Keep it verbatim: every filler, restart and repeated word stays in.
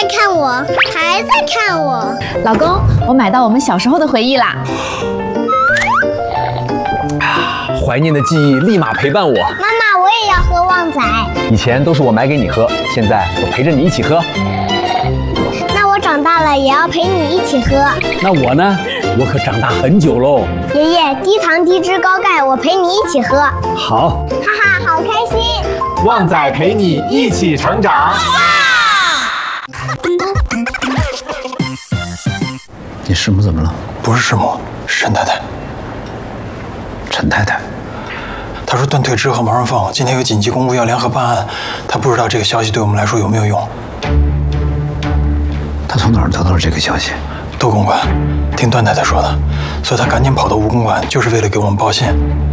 看我，还在看我。 老公，我买到我们小时候的回忆啦。 怀念的记忆立马陪伴我。 妈妈，我也要喝旺仔。 以前都是我买给你喝，现在我陪着你一起喝。 那我长大了也要陪你一起喝。 那我呢？我可长大很久喽。 爷爷，低糖低脂高钙，我陪你一起喝。 好， 哈哈，好开心！ 旺仔陪你一起成长。 你师母怎么了？ 不是师母，是陈太太。 陈太太， 她说断腿之后马上放，今天有紧急公务要联合办案，她不知道这个消息对我们来说有没有用。 她从哪儿得到了这个消息？ 窦公馆，听段太太说的，所以她赶紧跑到吴公馆，就是为了给我们报信。